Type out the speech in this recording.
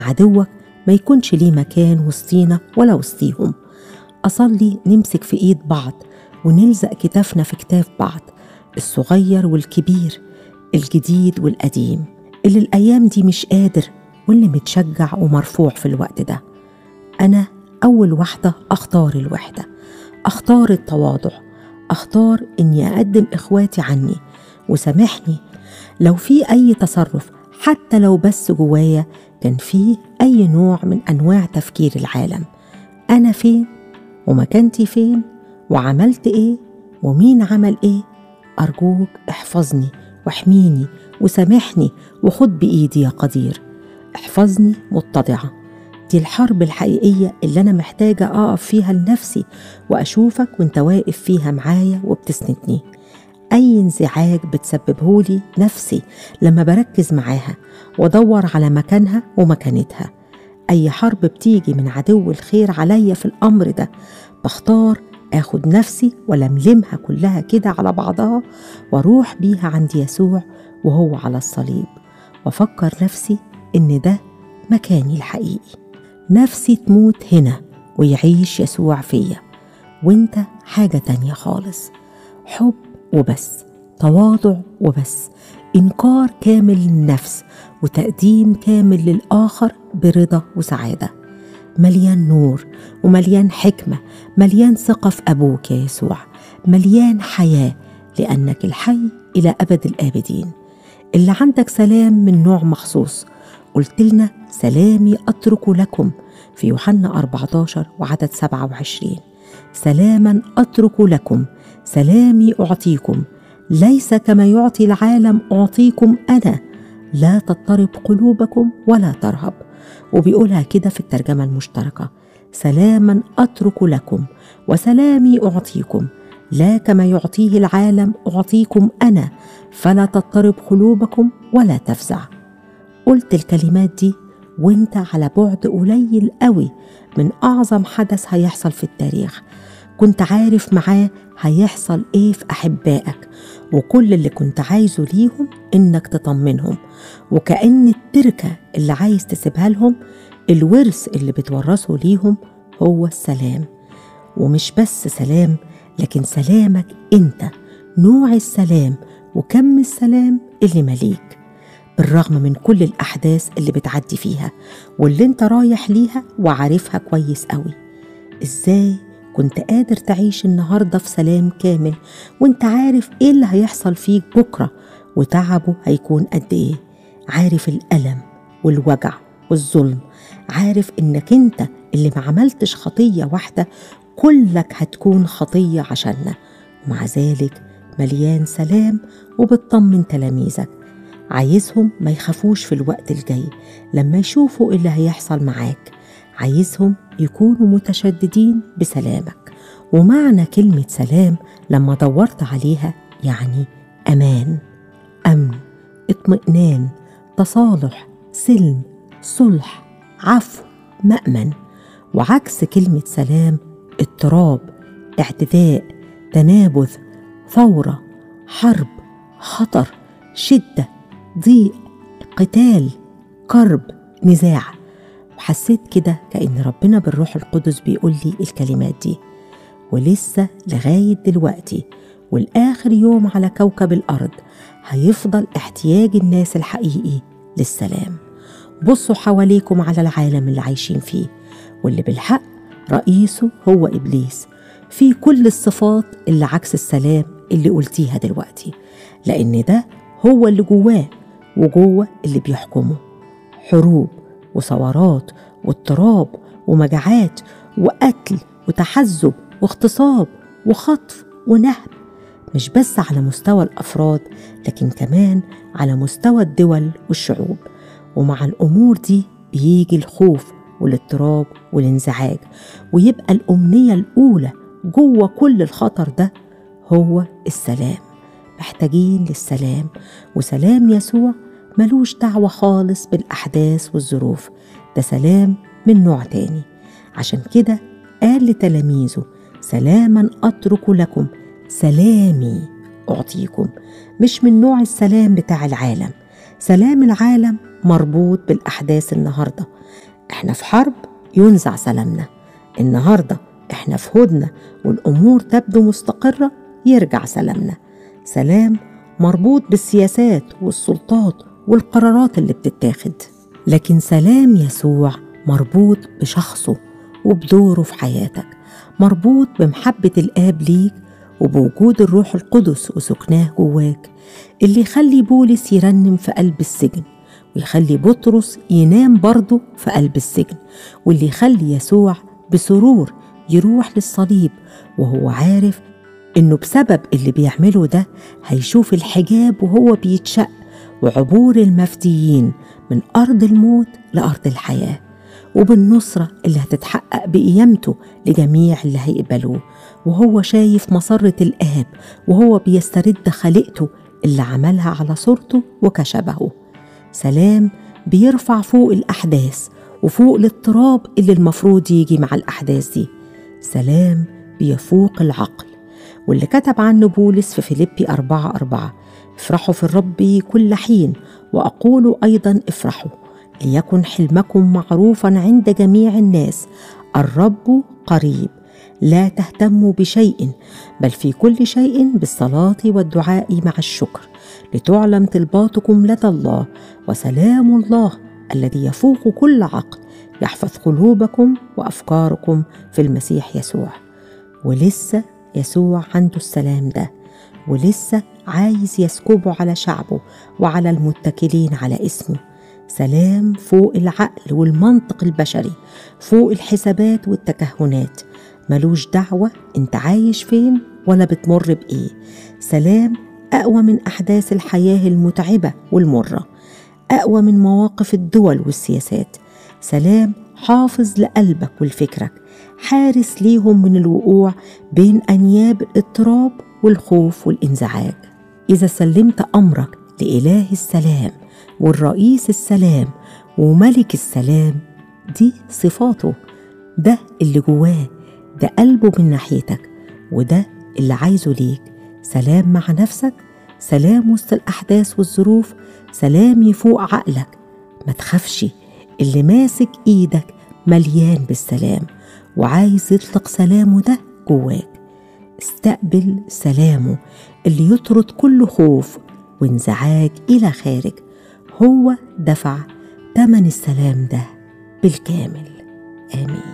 عدوك ما يكونش ليه مكان وسطينا ولا وسطيهم. أصلي نمسك في إيد بعض ونلزق كتافنا في كتاف بعض، الصغير والكبير، الجديد والقديم، اللي الأيام دي مش قادر واللي متشجع ومرفوع في الوقت ده. أنا أول واحدة أختار الوحدة، أختار التواضع، أختار إني أقدم إخواتي عني، وسامحني لو في أي تصرف حتى لو بس جوايا كان فيه أي نوع من أنواع تفكير العالم. أنا فين ومكانتي فين وعملت إيه ومين عمل إيه؟ أرجوك احفظني واحميني وسامحني وخد بإيدي يا قدير. احفظني متضعة، دي الحرب الحقيقية اللي أنا محتاجة أقف فيها لنفسي وأشوفك وانت واقف فيها معايا وبتسندني. أي انزعاج بتسببهولي نفسي لما بركز معاها وادور على مكانها ومكانتها. أي حرب بتيجي من عدو الخير عليا في الأمر ده، بختار آخد نفسي ولملمها كلها كده على بعضها واروح بيها عند يسوع وهو على الصليب، وافكر نفسي إن ده مكاني الحقيقي. نفسي تموت هنا ويعيش يسوع فيا، وانت حاجة تانية خالص. حب وبس، تواضع وبس، إنكار كامل للنفس وتقديم كامل للآخر برضا وسعادة. مليان نور ومليان حكمة، مليان ثقة في أبوك يا يسوع، مليان حياة لأنك الحي إلى أبد الآبدين، اللي عندك سلام من نوع مخصوص. قلت لنا سلامي أترك لكم في يوحنا 14 وعدد 27. سلاما أترك لكم، سلامي أعطيكم، ليس كما يعطي العالم أعطيكم أنا، لا تضطرب قلوبكم ولا ترهب. وبيقولها كده في الترجمة المشتركة، سلاما أترك لكم وسلامي أعطيكم، لا كما يعطيه العالم أعطيكم أنا، فلا تضطرب قلوبكم ولا تفزع. قلت الكلمات دي وانت على بعد قليل قوي من أعظم حدث هيحصل في التاريخ. كنت عارف معاه هيحصل ايه في أحبائك، وكل اللي كنت عايزه ليهم إنك تطمنهم، وكأن التركة اللي عايز تسيبها لهم، الورث اللي بتورثه ليهم هو السلام. ومش بس سلام، لكن سلامك انت، نوع السلام وكم السلام اللي مليك، بالرغم من كل الأحداث اللي بتعدي فيها واللي انت رايح ليها وعارفها كويس قوي. ازاي كنت قادر تعيش النهاردة في سلام كامل وانت عارف ايه اللي هيحصل فيك بكرة وتعبه هيكون قد ايه؟ عارف الألم والوجع والظلم، عارف انك انت اللي ما عملتش خطية واحدة كلك هتكون خطية عشاننا، ومع ذلك مليان سلام وبتطمن تلاميذك، عايزهم ما يخافوش في الوقت الجاي لما يشوفوا اللي هيحصل معاك، عايزهم يكونوا متشددين بسلامك. ومعنى كلمة سلام لما دورت عليها يعني أمان، أمن، اطمئنان، تصالح، سلم، صلح، عفو، مأمن. وعكس كلمة سلام اضطراب، اعتداء، تنابذ، ثورة، حرب، خطر، شدة، ضيق، قتال، كرب، نزاع. وحسيت كده كأن ربنا بالروح القدس بيقول لي الكلمات دي، ولسه لغاية دلوقتي والآخر يوم على كوكب الأرض هيفضل احتياج الناس الحقيقي للسلام. بصوا حواليكم على العالم اللي عايشين فيه، واللي بالحق رئيسه هو إبليس، في كل الصفات اللي عكس السلام اللي قلتيها دلوقتي، لأن ده هو اللي جواه وجوه اللي بيحكمه، حروب وثورات واضطراب ومجاعات وقتل وتحزب واغتصاب وخطف ونهب، مش بس على مستوى الأفراد لكن كمان على مستوى الدول والشعوب. ومع الأمور دي بيجي الخوف والاضطراب والانزعاج، ويبقى الأمنية الأولى جوه كل الخطر ده هو السلام. محتاجين للسلام، وسلام يسوع ملوش دعوة خالص بالأحداث والظروف، ده سلام من نوع تاني. عشان كده قال لتلاميذه سلاما أترك لكم، سلامي أعطيكم، مش من نوع السلام بتاع العالم، سلام العالم مربوط بالأحداث النهاردة. احنا في حرب ينزع سلامنا، النهاردة احنا في هدنة والأمور تبدو مستقرة يرجع سلامنا. سلام مربوط بالسياسات والسلطات والقرارات اللي بتتاخد، لكن سلام يسوع مربوط بشخصه وبدوره في حياتك، مربوط بمحبة الآب ليك وبوجود الروح القدس وسكناه جواك، اللي يخلي بولس يرنم في قلب السجن، ويخلي بطرس ينام برضه في قلب السجن، واللي يخلي يسوع بسرور يروح للصليب وهو عارف إنه بسبب اللي بيعمله ده هيشوف الحجاب وهو بيتشق وعبور المفديين من أرض الموت لأرض الحياة، وبالنصرة اللي هتتحقق بقيامته لجميع اللي هيقبلوه، وهو شايف مسرة الآب وهو بيسترد خليقته اللي عملها على صورته وكشبهه. سلام بيرفع فوق الأحداث وفوق الاضطراب اللي المفروض يجي مع الأحداث دي. سلام بيفوق العقل، واللي كتب عنه بولس في فيليبي 4:4: افرحوا في الرب كل حين، وأقول أيضا افرحوا، ليكن حلمكم معروفا عند جميع الناس، الرب قريب، لا تهتموا بشيء بل في كل شيء بالصلاة والدعاء مع الشكر لتعلم طلباتكم لدى الله، وسلام الله الذي يفوق كل عقل يحفظ قلوبكم وأفكاركم في المسيح يسوع. ولسه يسوع عنده السلام ده، ولسه عايز يسكبه على شعبه وعلى المتكلين على اسمه. سلام فوق العقل والمنطق البشري، فوق الحسابات والتكهنات، ملوش دعوة انت عايش فين ولا بتمر بإيه. سلام أقوى من أحداث الحياة المتعبة والمرة، أقوى من مواقف الدول والسياسات. سلام حافظ لقلبك ولفكرك، حارس ليهم من الوقوع بين أنياب الاضطراب والخوف والانزعاج. إذا سلمت أمرك لإله السلام والرئيس السلام وملك السلام، دي صفاته، ده اللي جواه، ده قلبه من ناحيتك، وده اللي عايزه ليك. سلام مع نفسك، سلام وسط الأحداث والظروف، سلام يفوق عقلك. ما تخافش، اللي ماسك إيدك مليان بالسلام وعايز يطلق سلامه ده جواك. استقبل سلامه اللي يطرد كل خوف وانزعاج إلى خارج. هو دفع ثمن السلام ده بالكامل. آمين.